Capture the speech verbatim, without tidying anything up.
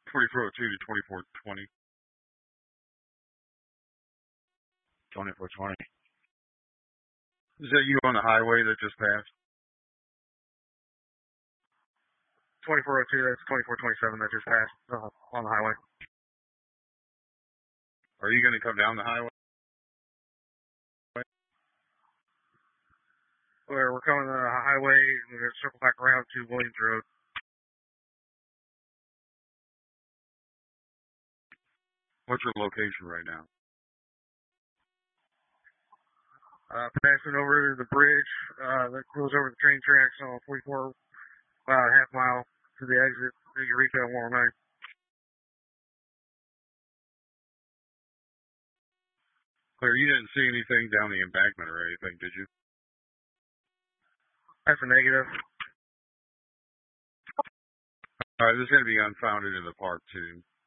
twenty-four oh two to twenty-four twenty. twenty-four twenty. Is that you on the highway that just passed? twenty-four oh two, that's twenty-four twenty-seven that just passed uh, on the highway. Are you going to come down the highway? Where we're coming on the highway, we're going to circle back around to Williams Road. What's your location right now? Uh, passing over the bridge uh, that goes over the train tracks on forty-four, about a half mile to the exit at Eureka one oh nine. Claire, you didn't see anything down the embankment or anything, did you? That's a negative. All right, this is going to be unfounded in the park, too.